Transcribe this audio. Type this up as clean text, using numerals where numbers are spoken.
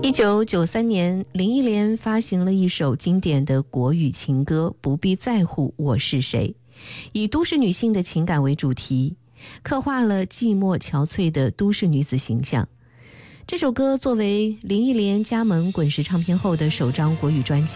1993年，林忆莲发行了一首经典的国语情歌《不必在乎我是谁》，以都市女性的情感为主题，刻画了寂寞憔悴的都市女子形象。这首歌作为林忆莲加盟滚石唱片后的首张国语专辑，